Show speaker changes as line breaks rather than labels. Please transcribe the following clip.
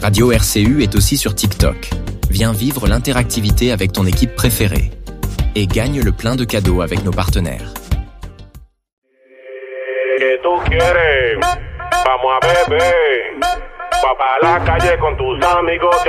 Radio RCU est aussi sur TikTok. Viens vivre l'interactivité avec ton équipe préférée. Et gagne le plein de cadeaux avec nos partenaires.
¿Qué tú quieres? Vamos a beber. Va para la calle con tus amigos y